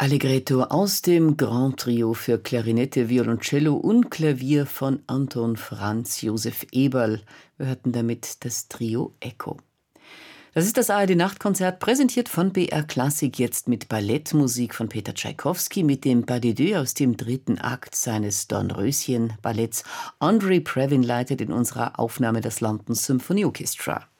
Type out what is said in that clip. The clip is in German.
Allegretto aus dem Grand Trio für Klarinette, Violoncello und Klavier von Anton Franz Josef Eberl. Wir hörten damit das Trio Echo. Das ist das ARD-Nachtkonzert, präsentiert von BR Klassik, jetzt mit Ballettmusik von Peter Tschaikowski, mit dem Pas de deux aus dem 3. Akt seines Dornröschen-Balletts. Andrei Previn leitet in unserer Aufnahme das London Symphony Orchestra.